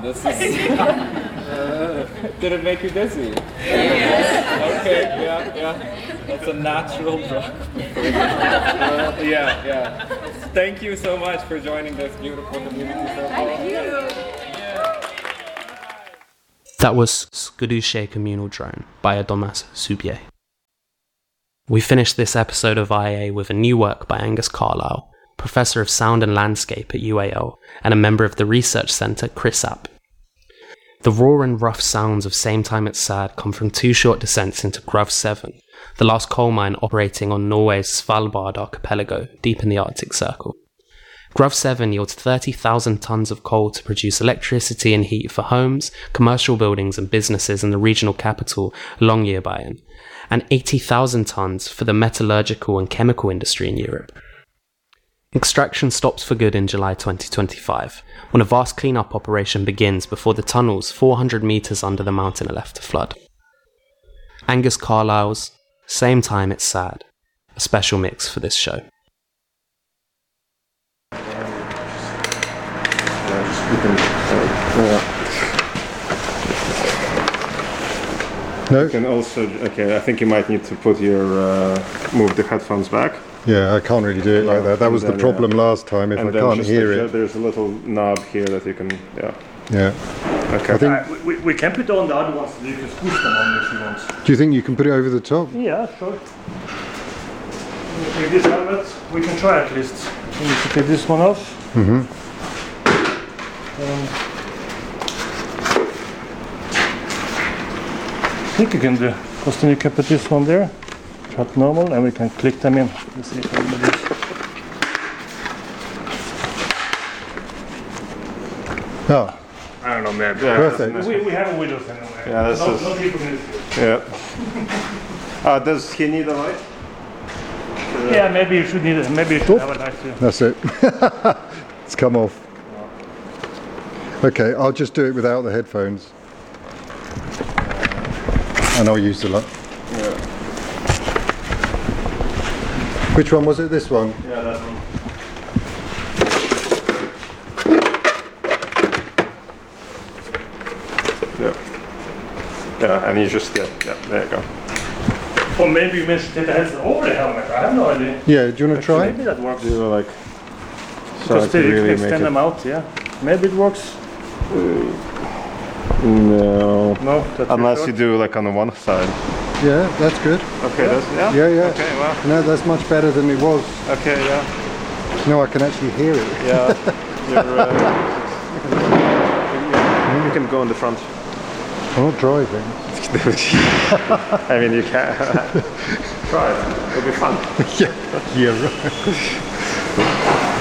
fun. This is. Did it make you dizzy? Yes. Okay. Yeah. That's a natural drug. Yeah. Thank you so much for joining this beautiful community so far. Thank you. That was Skudushe Communal Drone by Adomas Subier. We finished this episode of IA with a new work by Angus Carlisle, Professor of Sound and Landscape at UAL and a member of the research centre CRISAP. The raw and rough sounds of Same Time It's Sad come from 2 short descents into Grov 7, the last coal mine operating on Norway's Svalbard archipelago, deep in the Arctic Circle. Grov 7 yields 30,000 tonnes of coal to produce electricity and heat for homes, commercial buildings and businesses in the regional capital Longyearbyen, and 80,000 tonnes for the metallurgical and chemical industry in Europe. Extraction stops for good in July 2025, when a vast clean-up operation begins before the tunnels 400 metres under the mountain are left to flood. Angus Carlisle's Same Time It's Sad, a special mix for this show. No? You can also, I think you might need to put your, move the headphones back. Yeah, I can't really do it like that. That was the problem last time, if I can't hear it. There's a little knob here that you can, Yeah. Okay. I think, we can put on the other ones, so you can squish them on if you want. do you think you can put it over the top? Yeah, sure. Take this helmet, we can try at least. We need to take this one off. I think you can do, because then you can put this one there, trap normal, and we can click them in. Let's see if I do this. Oh, I don't know, maybe. perfect. We have a windows anyway. Yeah, this is- no people need it. Yeah. Does he need a light? Yeah, maybe you should need it. Maybe you should have a light too. That's it. It's come off. Okay, I'll just do it without the headphones. And I'll use the light. Yeah. Which one was it? This one? Yeah, that one. Yeah, and you just, there you go. Or maybe you should take the headset over the helmet. I have no idea. Yeah, do you want to try? Maybe that works. Do like, so Because I can you really can make extend it. them out, yeah. Maybe it works. No. No, that's Unless you do like on the one side. Yeah, that's good. Okay, that's, yeah? Yeah. Okay, well, No, that's much better than it was. okay, yeah. No, I can actually hear it. Yeah. You can go in the front. I'm not driving. I mean, you can. Try it. It'll be fun. Yeah, right.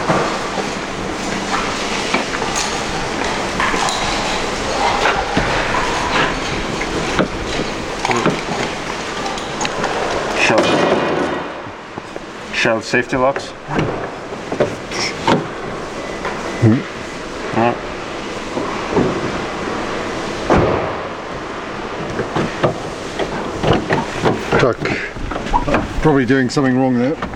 Shell safety locks. Truck. Probably doing something wrong there.